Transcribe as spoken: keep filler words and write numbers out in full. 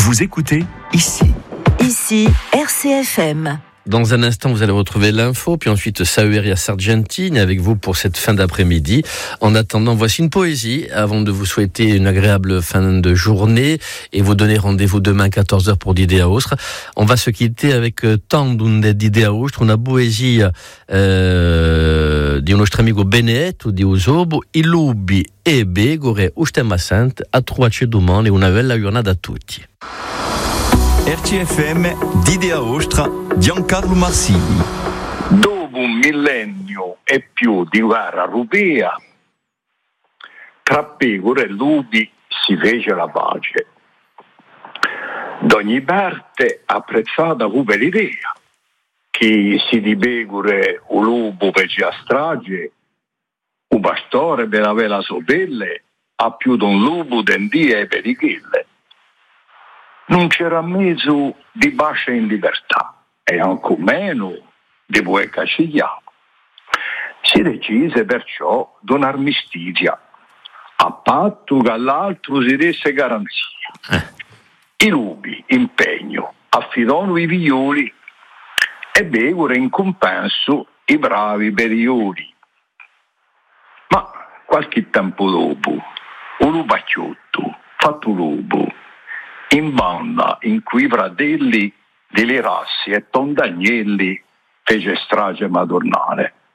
Vous écoutez ici. Ici, R C F M. Dans un instant, vous allez retrouver l'info, puis ensuite Saueria Sargentini avec vous pour cette fin d'après-midi. En attendant, voici une poésie avant de vous souhaiter une agréable fin de journée et vous donner rendez-vous demain quatorze heures pour d'Idea Ostra. On va se quitter avec Tandunde d'Idea Ostra, una poesia eh, di un nostro amico Benedetto di Usobo, I lubi e begore, ustem sant, a trovace domani, una bella giornata a tutti. R C F M d'Idea Ostra, Giancarlo Marsini. Dopo un millennio e più di guerra rupea, tra pecore e lupi si fece la pace. D'ogni parte apprezzata fu per l'idea che si di pecore o lupo fece a strage, un pastore per avere la sua pelle a più d'un lupo dendia e perichelle. Non c'era mezzo di pace in libertà e ancora meno di poeca cigliare. Si decise perciò d'un'armistizia, a patto che all'altro si desse garanzia. I lupi, impegno, affidano i figlioli e beccero in compenso i bravi periodi. Ma qualche tempo dopo, un lupacchiotto, fatto lupo, in banda in cui i fratelli delle rassi e tondagnelli fece strage madornale.